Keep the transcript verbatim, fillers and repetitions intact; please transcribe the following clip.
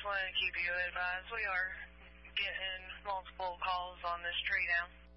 wanted to keep you advised. We are getting multiple calls on this tree down.